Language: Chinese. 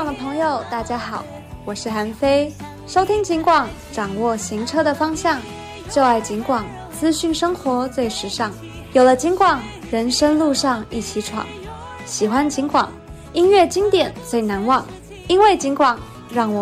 广的朋友，大家好，我是韩飞。收听警广，掌握行车的方向，就爱警广，资讯生活最时尚。有了警广，人生路上一起闯。喜欢警广，音乐经典最难忘，因为警广让我